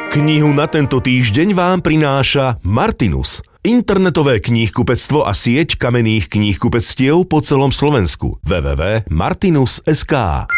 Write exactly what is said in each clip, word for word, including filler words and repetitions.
Knihu na tento týždeň vám prináša Martinus, internetové kníhkupectvo a sieť kamenných kníhkupectiev po celom Slovensku. w w w bodka martinus bodka es ká.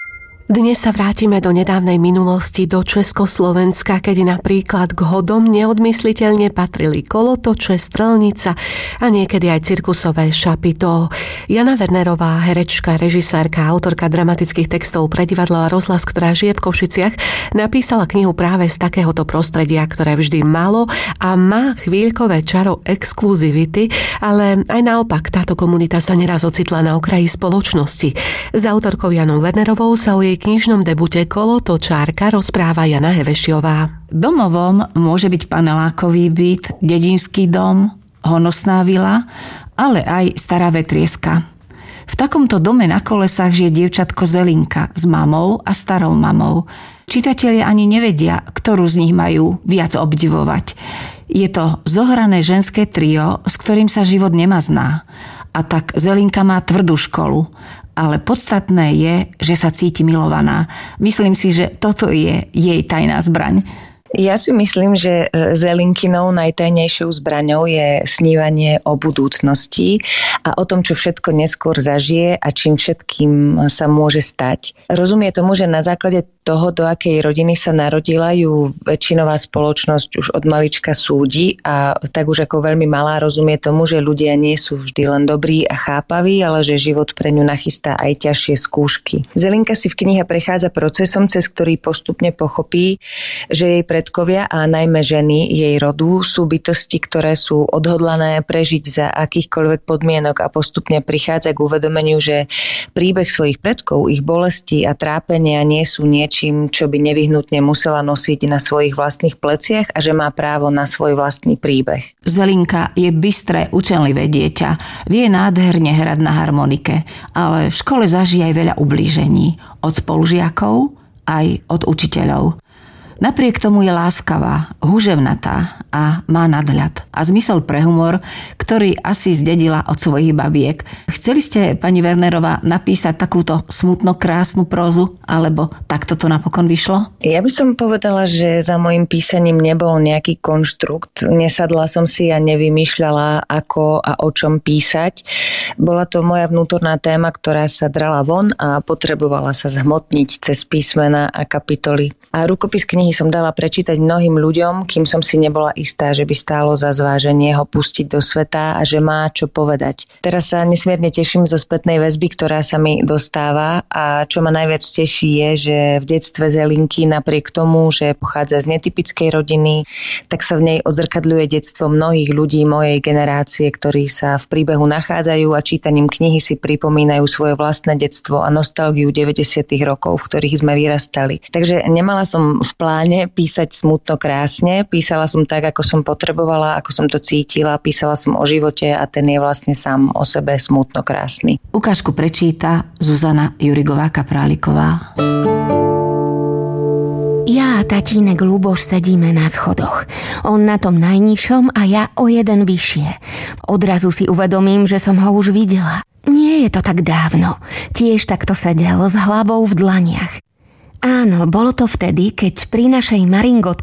Dnes sa vrátime do nedávnej minulosti, do Československa, kedy napríklad k hodom neodmysliteľne patrili kolotoče, strelnica a niekedy aj cirkusové šapito. Jana Wernerová, herečka, režisérka, autorka dramatických textov pre divadlo a rozhlas, ktorá žije v Košiciach, napísala knihu práve z takéhoto prostredia, ktoré vždy malo a má chvíľkové čaro exkluzivity, ale aj naopak táto komunita sa neraz ocitla na okraji spoločnosti. S autorkou Janou Wernerovou sa o jej knižnom debute Kolotočárka rozpráva Jana Hevešiová. Domovom môže byť panelákový byt, dedinský dom, honosná vila, ale aj stará vetrieska. V takomto dome na kolesách žije dievčatko Zelinka s mamou a starou mamou. Čitatelia ani nevedia, ktorú z nich majú viac obdivovať. Je to zohrané ženské trio, s ktorým sa život nemazná. A tak Zelinka má tvrdú školu. Ale podstatné je, že sa cíti milovaná. Myslím si, že toto je jej tajná zbraň. Ja si myslím, že Zelinkinou najtajnejšou zbraňou je snívanie o budúcnosti a o tom, čo všetko neskôr zažije a čím všetkým sa môže stať. Rozumie tomu, že na základe toho, do akej rodiny sa narodila, ju väčšinová spoločnosť už od malička súdi a tak už ako veľmi malá rozumie tomu, že ľudia nie sú vždy len dobrí a chápaví, ale že život pre ňu nachystá aj ťažšie skúšky. Zelinka si v knihe prechádza procesom, cez ktorý postupne pochopí, že jej predkovia a najmä ženy jej rodu sú bytosti, ktoré sú odhodlané prežiť za akýchkoľvek podmienok a postupne prichádza k uvedomeniu, že príbeh svojich predkov, ich bolesti a trápenia nie sú niečím, čo by nevyhnutne musela nosiť na svojich vlastných pleciach a že má právo na svoj vlastný príbeh. Zelinka je bystré, učenlivé dieťa. Vie nádherne hrať na harmonike, ale v škole zažije aj veľa ublížení. Od spolužiakov aj od učiteľov. Napriek tomu je láskavá, húževnatá a má nadhľad a zmysel pre humor, ktorý asi zdedila od svojich babiek. Chceli ste, pani Wernerová, napísať takúto smutno krásnu prózu, alebo takto to napokon vyšlo? Ja by som povedala, že za mojím písaním nebol nejaký konštrukt. Nesadla som si a nevymýšľala, ako a o čom písať. Bola to moja vnútorná téma, ktorá sa drala von a potrebovala sa zhmotniť cez písmena a kapitoly. A rukopis knihy som dala prečítať mnohým ľuďom, kým som si nebola istá, že by stálo za zváženie ho pustiť do sveta a že má čo povedať. Teraz sa nesmierne teším zo spätnej väzby, ktorá sa mi dostáva a čo ma najviac teší je, že v detstve Zelinky napriek tomu, že pochádza z netypickej rodiny, tak sa v nej odzrkadľuje detstvo mnohých ľudí mojej generácie, ktorí sa v príbehu nachádzajú a čítaním knihy si pripomínajú svoje vlastné detstvo a nostalgiu deväťdesiatych rokov, v ktorých sme vyrastali. Takže nemala som v pláne písať smutno krásne, písala som tak, ako som potrebovala, ako som to cítila, písala som o živote a ten je vlastne sám o sebe smutno krásny. Ukážku prečíta Zuzana Jurigová-Kapráliková. Ja a tatínek Ľuboš sedíme na schodoch. On na tom najnižšom a ja o jeden vyššie. Odrazu si uvedomím, že som ho už videla. Nie je to tak dávno. Tiež takto sedel s hlavou v dlaniach. Áno, bolo to vtedy, keď pri našej Maringotke